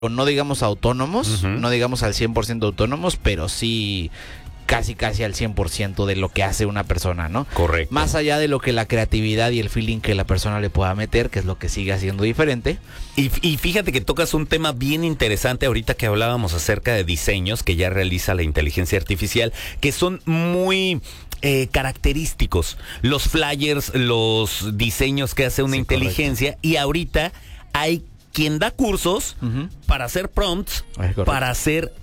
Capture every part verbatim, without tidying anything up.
no digamos autónomos, Uh-huh. no digamos al cien por ciento autónomos, pero sí casi casi al cien por ciento de lo que hace una persona, ¿no? Correcto. Más allá de lo que la creatividad y el feeling que la persona le pueda meter, que es lo que sigue haciendo diferente. Y, y fíjate que tocas un tema bien interesante ahorita que hablábamos acerca de diseños que ya realiza la inteligencia artificial, que son muy eh, característicos. Los flyers, los diseños que hace una Sí, inteligencia, y ahorita hay quien da cursos Uh-huh. para hacer prompts, Es correcto. para hacer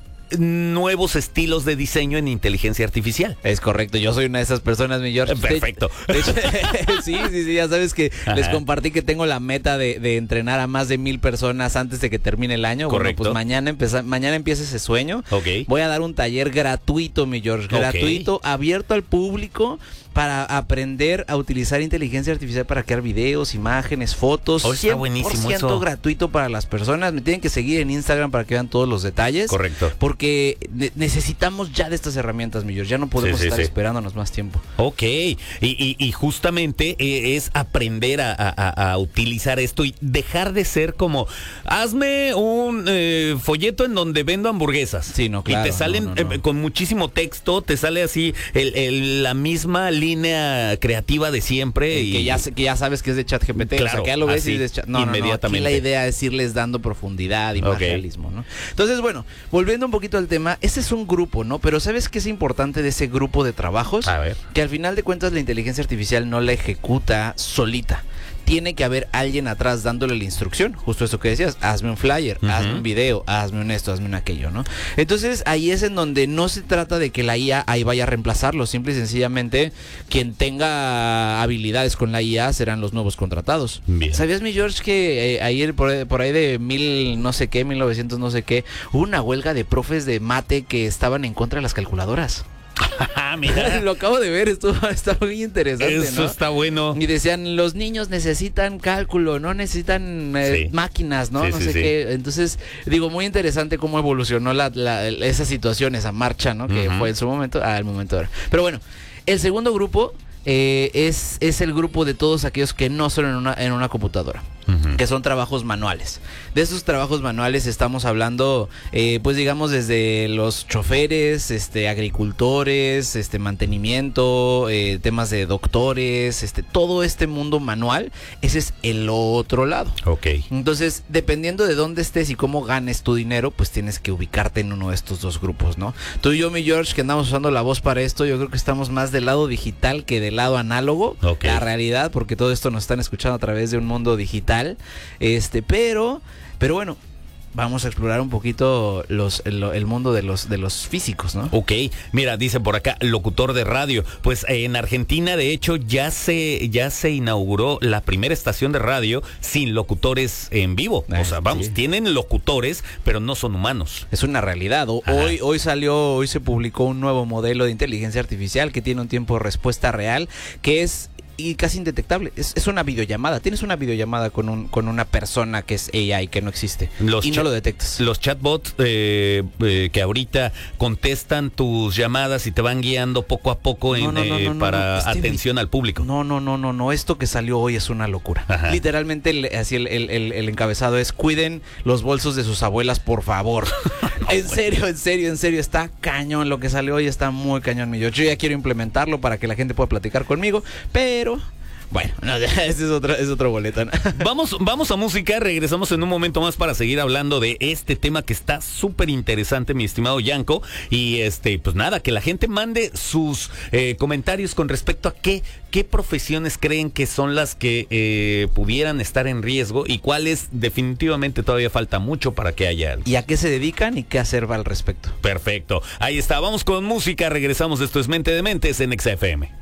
nuevos estilos de diseño en inteligencia artificial. Es correcto, yo soy una de esas personas, mi George. Perfecto. De hecho, sí, sí, sí, ya sabes que Ajá. les compartí que tengo la meta de, de entrenar a más de mil personas antes de que termine el año. Correcto. Bueno, pues mañana, empeza, mañana empieza ese sueño. Ok. Voy a dar un taller gratuito, mi George, Ok. gratuito, abierto al público para aprender a utilizar inteligencia artificial para crear videos, imágenes, fotos. Oh, está buenísimo eso. Gratuito para las personas. Me tienen que seguir en Instagram para que vean todos los detalles. Correcto. Porque ne- necesitamos ya de estas herramientas, mi George. Ya no podemos Sí, sí, estar sí. esperándonos más tiempo. Ok, y, y, y justamente eh, es aprender a, a- a utilizar esto y dejar de ser como, hazme un eh, folleto en donde vendo hamburguesas. Sí, no, claro, Y te salen no, no, no. eh, con muchísimo texto, te sale así el, el- la misma línea creativa de siempre. Eh, y que, ya, se- que ya sabes que es de ChatGPT. Claro, o sea, que ya lo ves así, y dices, chat- no, no, no, inmediatamente. aquí la idea es irles dando profundidad y más Ok. realismo, ¿no? Entonces, bueno, volviendo un poquito al tema, ese es un grupo, ¿no? Pero ¿sabes qué es importante de ese grupo de trabajos? A ver. Que al final de cuentas la inteligencia artificial no la ejecuta solita. Tiene que haber alguien atrás dándole la instrucción, justo eso que decías, hazme un flyer, Uh-huh. hazme un video, hazme un esto, hazme un aquello, ¿no? Entonces ahí es en donde no se trata de que la I A ahí vaya a reemplazarlo, simple y sencillamente quien tenga habilidades con la I A serán los nuevos contratados. Bien. ¿Sabías, mi George, que eh, ayer por, por ahí de mil no sé qué, mil novecientos no sé qué, hubo una huelga de profes de mate que estaban en contra de las calculadoras? Ah, mira, Lo acabo de ver, esto está muy interesante, eso ¿no? está bueno. Y decían, los niños necesitan cálculo, no necesitan eh, Sí. máquinas, ¿no? Sí, no sí, sé sí. qué. Entonces, digo, muy interesante cómo evolucionó la, la- esa situación, esa marcha, ¿no? Que Ujú. fue en su momento, al momento ahora. Pero bueno, el segundo grupo eh, es, es el grupo de todos aquellos que no son en una, en una computadora. Ujú. Que son trabajos manuales. De esos trabajos manuales estamos hablando, eh, pues digamos, desde los choferes, este, agricultores, este, mantenimiento, eh, temas de doctores, este, todo este mundo manual, ese es el otro lado. Ok. Entonces, dependiendo de dónde estés y cómo ganes tu dinero, pues tienes que ubicarte en uno de estos dos grupos, ¿no? Tú y yo, mi George, que andamos usando la voz para esto, yo creo que estamos más del lado digital que del lado análogo. Ok. La realidad, porque todo esto nos están escuchando a través de un mundo digital. Este, pero, pero bueno, vamos a explorar un poquito los, el, el mundo de los, de los físicos, ¿no? Ok, mira, dice por acá, locutor de radio. Pues eh, en Argentina, de hecho, ya se, ya se inauguró la primera estación de radio sin locutores en vivo. Ay, O sea, vamos, sí. tienen locutores, pero no son humanos. Es una realidad. O- Ajá. Hoy, hoy salió, hoy se publicó un nuevo modelo de inteligencia artificial que tiene un tiempo de respuesta real, que es y casi indetectable. Es, es una videollamada. Tienes una videollamada con un con una persona que es A I, que no existe. Los y no cha- lo detectas. Los chatbots eh, eh, que ahorita contestan tus llamadas y te van guiando poco a poco en, No, no, no, eh, no, no, para no, este atención al público. No, no, no, no, no. Esto que salió hoy es una locura. Ajá. Literalmente, el- así el, el- el- el encabezado es: cuiden los bolsos de sus abuelas, por favor. En serio, en serio, en serio. Está cañón. Lo que salió hoy está muy cañón, mi George. Yo ya quiero implementarlo para que la gente pueda platicar conmigo, pero bueno, no, ese es otro, es otro boleto, ¿no? Vamos, vamos a música, regresamos en un momento más para seguir hablando de este tema que está súper interesante, mi estimado Yanko. Y este, pues nada, que la gente mande sus eh, comentarios con respecto a qué, qué profesiones creen que son las que eh, pudieran estar en riesgo y cuáles definitivamente todavía falta mucho para que haya algo. ¿Y a qué se dedican y qué hacer va al respecto? Perfecto, ahí está, vamos con música, regresamos, esto es Mente de Mentes en X F M.